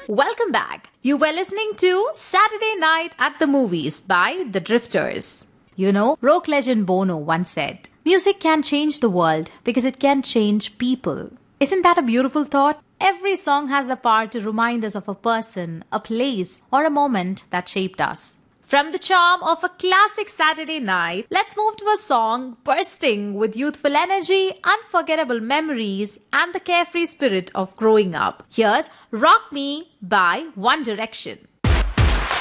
Welcome back. You were listening to Saturday Night at the Movies by The Drifters. You know, rock legend Bono once said, "Music can change the world because it can change people." Isn't that a beautiful thought? Every song has the power to remind us of a person, a place, or a moment that shaped us. From the charm of a classic Saturday night, let's move to a song bursting with youthful energy, unforgettable memories, and the carefree spirit of growing up. Here's Rock Me by One Direction.